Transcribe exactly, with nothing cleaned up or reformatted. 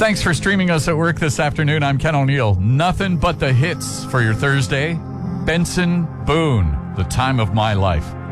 Thanks for streaming us at work this afternoon. I'm Ken O'Neill. Nothing but the hits for your Thursday. Benson Boone, The Time of My Life.